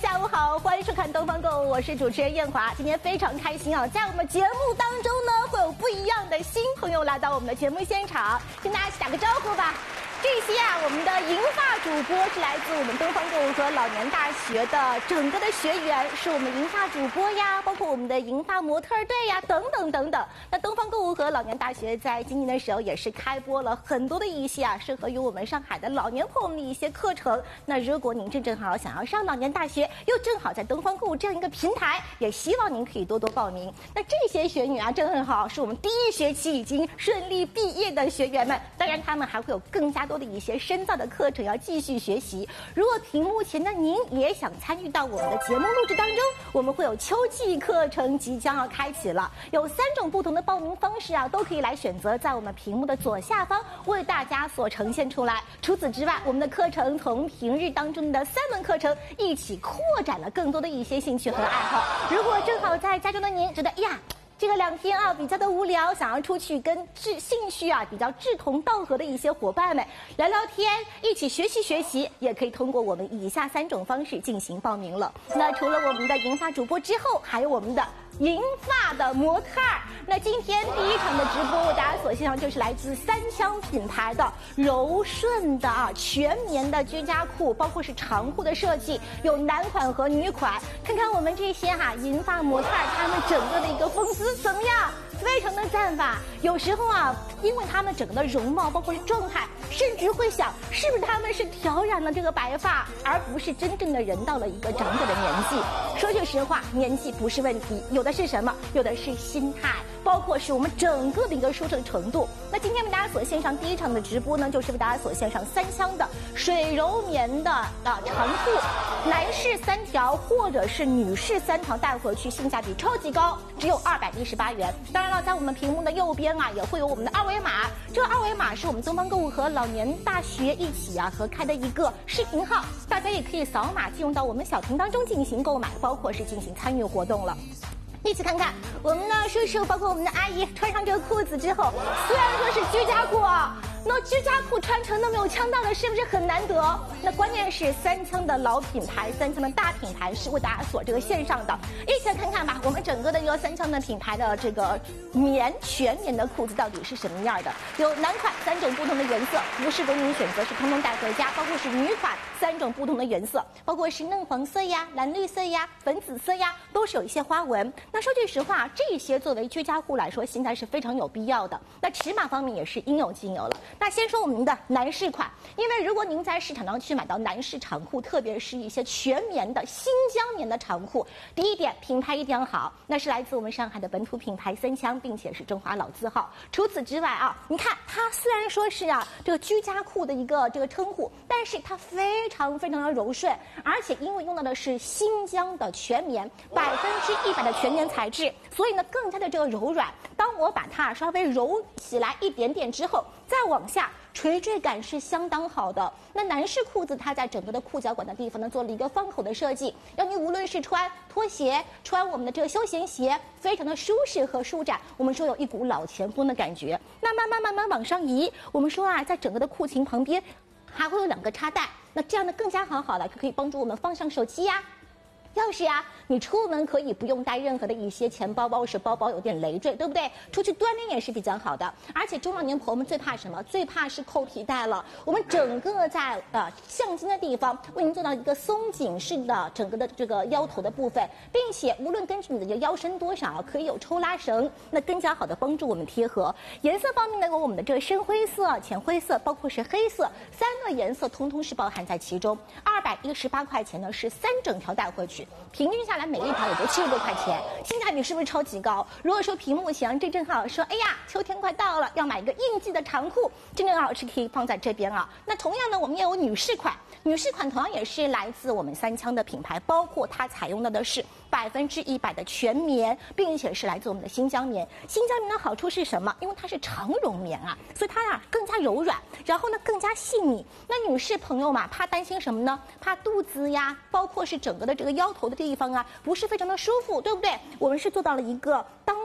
下午好，欢迎收看《东方购物》，我是主持人燕华。今天非常开心啊，在我们节目当中呢，会有不一样的新朋友来到我们的节目现场，跟大家一起打个招呼吧。这些啊，我们的银发主播是来自我们东方购物和老年大学的整个的学员，是我们银发主播呀，包括我们的银发模特队呀，等等等等。那东方购物和老年大学在今年的时候也是开播了很多的一些啊，适合于我们上海的老年朋友们的一些课程。那如果您正好想要上老年大学，又正好在东方购物这样一个平台，也希望您可以多多报名。那这些学女啊，真的很好，是我们第一学期已经顺利毕业的学员们。当然，他们还会有更加多的一些深造的课程要继续学习。如果屏幕前的您也想参与到我们的节目录制当中，我们会有秋季课程即将要开启了，有3种不同的报名方式啊，都可以来选择，在我们屏幕的左下方为大家所呈现出来。除此之外，我们的课程从平日当中的3门课程一起扩展了更多的一些兴趣和爱好。如果正好在家中的您觉得呀，这个2天啊比较的无聊，想要出去跟兴趣啊比较志同道合的一些伙伴们聊聊天，一起学习，也可以通过我们以下3种方式进行报名了。那除了我们的银发主播之后，还有我们的银发的模特儿。那今天第一场的直播为大家所献上就是来自三枪品牌的柔顺的全棉的居家裤，包括是长裤的设计，有男款和女款。看看我们这些银发模特儿，他们整个的一个风姿怎么样？非常的赞吧。有时候啊，因为他们整个的容貌包括是状态，甚至会想是不是他们是挑染了这个白发，而不是真正的人到了一个长者的年纪。说句实话，年纪不是问题，有的是什么？有的是心态，包括是我们整个的一个舒适程度。那今天为大家所献上第一场的直播呢，就是为大家所献上3枪的水柔棉的长裤，男士3条或者是女士3条带回去，性价比超级高，只有218元。当然了，在我们屏幕的右边啊，也会有我们的2维码，这个2维码是我们东方购物和老年大学一起合开的一个视频号，大家也可以扫码进入到我们小屏当中进行购买，包括是进行参与活动了。一起看看我们的叔叔，包括我们的阿姨穿上这个裤子之后，虽然说是居家裤啊，那居家裤穿成那么有腔调的，是不是很难得？那关键是3枪的老品牌，3枪的大品牌是为大家所这个线上的。一起来看看吧，我们整个的一个3枪的品牌的这个全棉的裤子到底是什么样的？有男款3种不同的颜色，不是供您选择，是通通带回家，包括是女款3种不同的颜色，包括是嫩黄色呀、蓝绿色呀、粉紫色呀，都是有一些花纹。那说句实话，这些作为居家裤来说，现在是非常有必要的。那尺码方面也是应有尽有了。那先说我们的男士款，因为如果您在市场上去买到男士长裤，特别是一些全棉的新疆棉的长裤，第一点品牌一定要好，那是来自我们上海的本土品牌3枪，并且是中华老字号。除此之外啊，你看它虽然说是这个居家裤的一个这个称呼，但是它非常的柔顺，而且因为用到的是新疆的全棉，100%的全棉材质，所以呢更加的这个柔软。当我把它稍微揉起来一点点之后，再往下，垂坠感是相当好的。那男士裤子它在整个的裤脚管的地方呢做了一个方口的设计，让你无论是穿拖鞋、穿我们的这个休闲鞋，非常的舒适和舒展。我们说有一股老前锋的感觉。那慢慢往上移，我们说在整个的裤裙旁边还会有2个插带，那这样的更加好了，可以帮助我们放上手机呀、钥匙呀，你出门可以不用带任何的一些钱包，包包有点累赘，对不对？出去锻炼也是比较好的。而且中老年朋友们最怕什么？最怕是扣皮带了。我们整个在向肩的地方为您做到一个松紧式的整个的这个腰头的部分，并且无论根据你的这个腰身多少，可以有抽拉绳，那更加好的帮助我们贴合。颜色方面呢，有我们的这个深灰色、浅灰色，包括是黑色，3个颜色通通是包含在其中。218块钱呢是3整条带回去。平均下来每一条也就70多块钱，性价比是不是超级高？如果说屏幕前正好说，哎呀，秋天快到了，要买一个应季的长裤，正好是可以放在这边啊。那同样呢，我们也有女士款，女士款同样也是来自我们3枪的品牌，包括它采用的是100%的全棉，并且是来自我们的新疆棉。新疆棉的好处是什么？因为它是长绒棉啊，所以它更加柔软，然后呢更加细腻。那女士朋友嘛，怕担心什么呢？怕肚子呀，包括是整个的这个腰头的地方不是非常的舒服，对不对？我们是做到了一个当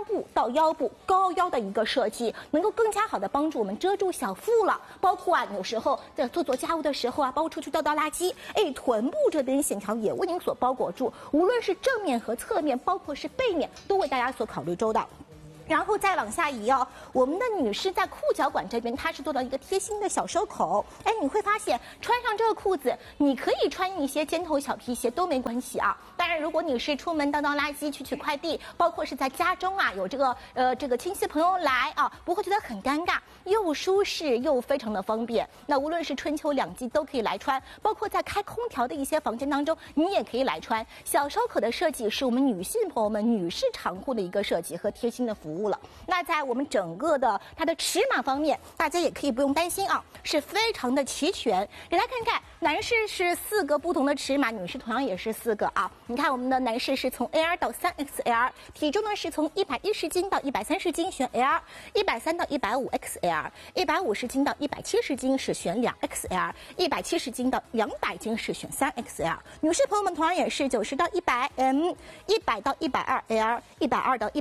部到腰部高腰的一个设计，能够更加好的帮助我们遮住小腹了。包括啊，有时候在做家务的时候啊，包括出去倒垃圾，哎，臀部这边线条也为您所包裹住，无论是正面和侧面，包括是背面，都为大家所考虑周到。然后再往下移哦，我们的女士在裤脚管这边，它是做到一个贴心的小收口。哎，你会发现穿上这个裤子，你可以穿一些尖头小皮鞋都没关系啊。当然，如果你是出门倒垃圾、取快递，包括是在家中啊，有这个亲戚朋友来啊，不会觉得很尴尬，又舒适又非常的方便。那无论是春秋两季都可以来穿，包括在开空调的一些房间当中，你也可以来穿。小收口的设计是我们女性朋友们女士长裤的一个设计和贴心的服务了。那在我们整个的它的尺码方面，大家也可以不用担心啊，是非常的齐全。给大家看看，男士是4个不同的尺码，女士同样也是4个啊。你看我们的男士是从 AR 到 3XL， 体重呢是从110斤到130斤选 AR，130到150XL，150斤到170斤是选2XL，170斤到200斤是选3XL。女士朋友们同样也是90到100M，100到120L，120到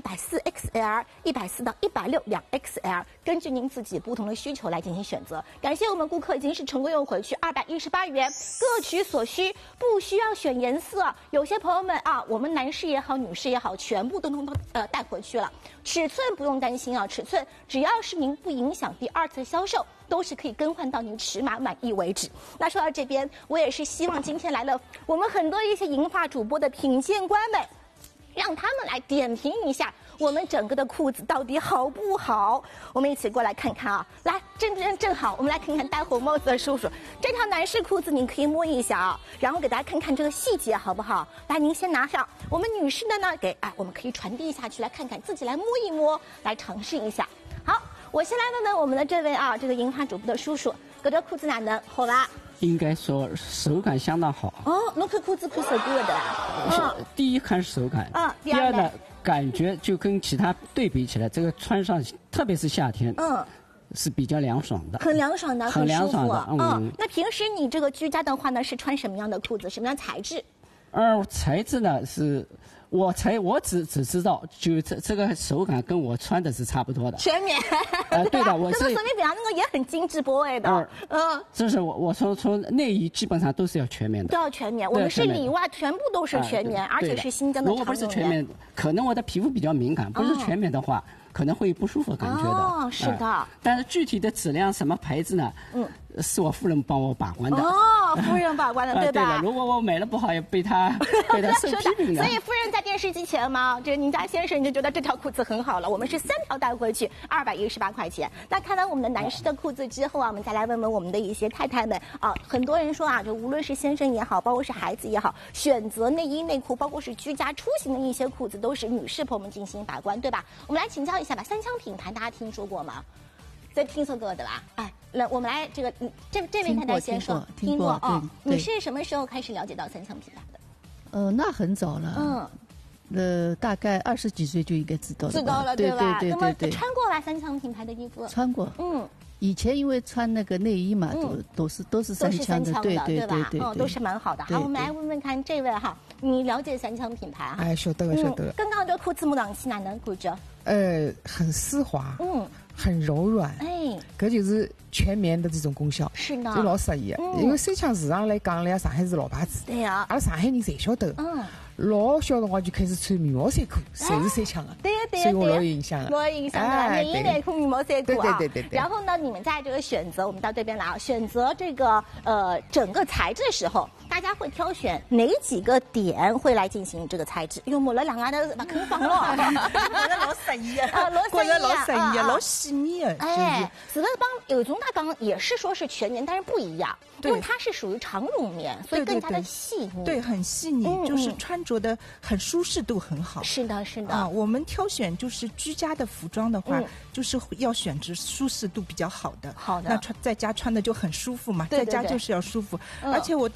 140XL，140到160 2XL， 根据您自己不同的需求来进行选择。感谢我们顾客已经是成功又回去218元，各取所需，不需要选颜色。有些朋友们啊，我们男士也好，女士也好，全部都带回去了。尺寸不用担心啊，尺寸只要是您不影响第2次销售，都是可以更换到您尺码满意为止。那说到这边，我也是希望今天来了我们很多一些银发主播的品鉴官们，让他们来点评一下我们整个的裤子到底好不好。我们一起过来看看啊，来，正好，我们来看看戴红帽子的叔叔，这条男士裤子您可以摸一下啊，然后给大家看看这个细节好不好？来，您先拿上，我们女士的呢，我们可以传递下去，来看看，自己来摸一摸，来尝试一下。好，我先来问问我们的这位啊，这个银发主播的叔叔，搿条裤子哪能好啦？ 应该说手感相当好。 哦，侬看裤子看手good的。 第一看是手感， 第二呢，感觉就跟其他对比起来，这个穿上，特别是夏天，是比较凉爽的， 很凉爽的， 很凉爽的。 那平时你这个居家的话呢，是穿什么样的裤子，什么样材质？ 材质呢是。我只知道，就这个手感跟我穿的是差不多的。 全棉。 对的，我是。 这个说明表那个也很精致 boy 的。 就是我从内衣基本上都是要全棉的。 都要全棉，我们是里外全部都是全棉，而且是新疆的长绒棉。 如果不是全棉，可能我的皮肤比较敏感，不是全棉的话，可能会不舒服感觉的。 哦，是的。 但是具体的质量什么牌子呢？是我夫人帮我把关的。 夫人把关的，对吧？ 对的，如果我买了不好，也被他受批评的。 所以夫人在电视机前嘛，这个您家先生就觉得这条裤子很好了。我们是3条带回去，218块钱。那看完我们的男士的裤子之后啊，我们再来问问我们的一些太太们啊。很多人说啊，就无论是先生也好，包括是孩子也好，选择内衣内裤，包括是居家出行的一些裤子，都是女士朋友们进行把关，对吧？我们来请教一下吧，三枪品牌大家听说过吗？这听说过的吧？哎，来，我们来这位太太先说，听过哦。你是什么时候开始了解到3枪品牌的？ 那很早了。大概20几岁就应该知道了。 知道了，对吧？ 对。 那么穿过吧3枪品牌的衣服？ 穿过。以前因为穿那个内衣嘛，都是3枪的，对吧？ 都是蛮好的。好，我们来问问看这位哈，你了解3枪品牌哈？ 哎，晓得。 刚刚这裤子摸上去哪能感觉？ 很丝滑。很柔软，搿就是全棉的这种功效， 是的， 就老适宜的。因为3枪市场来讲，上海是老牌子， 对呀， 阿拉上海人侪晓得。老小辰光就开始穿棉毛衫裤，侪是3枪的， 对， 所以我老有印象了。 老有印象的，内衣内裤、棉毛衫裤啊。 对。 然后呢，你们在这个选择，我们到这边来啊，选择这个整个材质的时候，大家会挑选哪几个点会来进行这个材质？用抹了2下头不肯放了， 觉得老适意啊，老适意， 老细腻的。 哎，此外帮有种大刚也是说是全棉，但是不一样，因为它是属于长绒棉，所以更加的细腻。 对，很细腻，就是穿着的很舒适度很好。 是的。 我们挑选就是居家的服装的话，就是要选择舒适度比较好的。 好的。 那在家穿的就很舒服嘛，在家就是要舒服。而且我特别就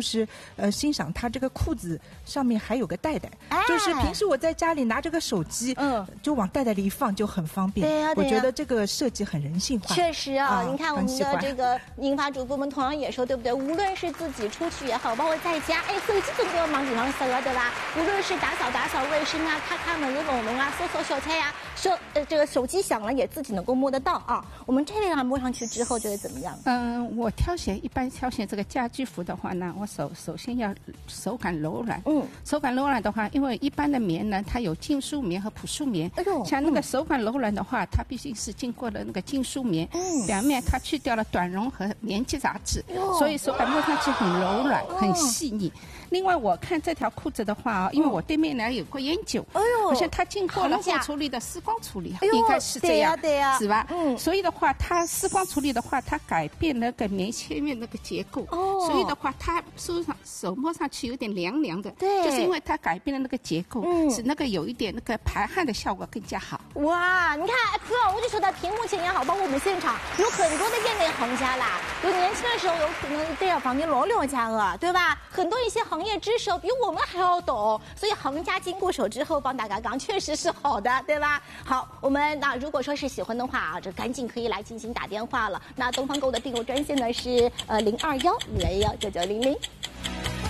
就是欣赏它这个裤子上面还有个袋袋，就是平时我在家里拿这个手机，就往袋袋里一放就很方便。 对呀， 我觉得这个设计很人性化。 确实啊，你看我们的这个银发主妇们同样也说，对不对？无论是自己出去也好，包括在家，哎，手机总要忙地方收了，对吧？无论是打扫卫生啊，看门弄弄啊，收小菜呀，这个手机响了也自己能够摸得到啊。我们这样摸上去之后觉得怎么样？ 我一般挑选这个家居服的话呢，我首先要手感柔软。手感柔软的话，因为一般的棉呢，它有净素棉和朴素棉。像那个手感柔软的话，它毕竟是经过了那个净素棉，表面它去掉了短绒和棉基杂质，所以手感摸上去很柔软，很细腻。另外，我看这条裤子的话啊，因为我对面呢有过研究，好像它经过了后处理的丝光处理，应该是这样， 对呀， 是吧？所以的话，它丝光处理的话，它改变那个棉切面那个结构，所以的话，它手摸上去有点凉凉的， 对， 就是因为它改变了那个结构，使那个有一点那个排汗的效果更加好。 哇，你看，我就说到屏幕前也好，包括我们现场有很多的业内行家啦，有年轻的时候有可能对房间罗家了，对吧？很多一些行业知识比我们还要懂，所以行家经过手之后帮大家讲，确实是好的，对吧？好，我们那如果说是喜欢的话啊，这赶紧可以来进行打电话了。那东方购的订购专线呢是0215119900。